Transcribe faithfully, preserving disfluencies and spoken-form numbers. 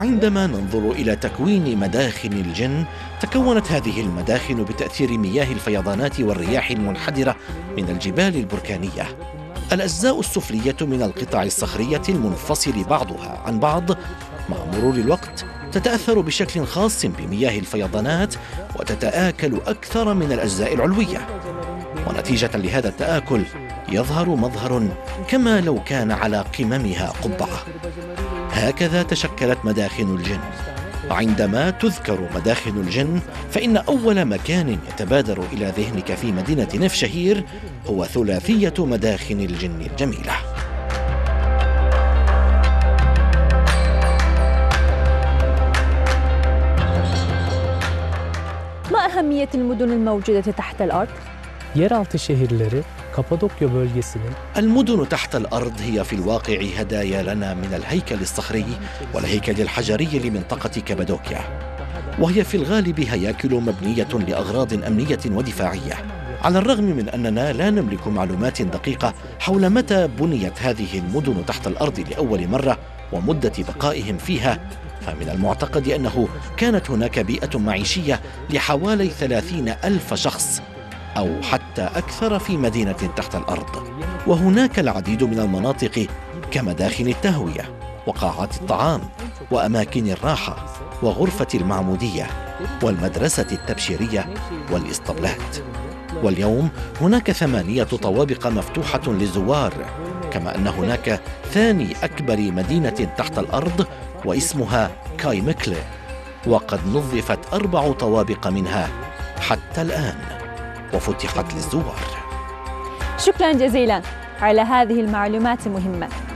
عندما ننظر إلى تكوين مداخن الجن، تكونت هذه المداخن بتأثير مياه الفيضانات والرياح المنحدرة من الجبال البركانية. الأجزاء السفلية من القطع الصخرية المنفصل بعضها عن بعض مع مرور الوقت تتأثر بشكل خاص بمياه الفيضانات وتتآكل أكثر من الأجزاء العلوية، ونتيجة لهذا التآكل يظهر مظهر كما لو كان على قممها قبعة. هكذا تشكلت مداخن الجن. وعندما تذكر مداخن الجن فإن أول مكان يتبادر إلى ذهنك في مدينة نفشهير هو ثلاثية مداخن الجن الجميلة. ما أهمية المدن الموجودة تحت الأرض؟ Yeraltı şehirleri Kapadokya bölgesinin المدن تحت الأرض هي في الواقع هدايا لنا من الهيكل الصخري والهيكل الحجري لمنطقة كابادوكيا، وهي في الغالب هياكل مبنية لأغراض أمنية ودفاعية. على الرغم من أننا لا نملك معلومات دقيقة حول متى بنيت هذه المدن تحت الأرض لأول مرة ومدة بقائهم فيها، فمن المعتقد أنه كانت هناك بيئة معيشية لحوالي ثلاثين ألف شخص أو حتى أكثر في مدينة تحت الأرض. وهناك العديد من المناطق كمداخن التهوية وقاعات الطعام وأماكن الراحة وغرفة المعمودية والمدرسة التبشيرية والإسطبلات. واليوم هناك ثمانية طوابق مفتوحة للزوار، كما أن هناك ثاني أكبر مدينة تحت الأرض واسمها كايمكلي، وقد نظفت أربع طوابق منها حتى الآن وفتحت للزوار. شكرا جزيلا على هذه المعلومات المهمة.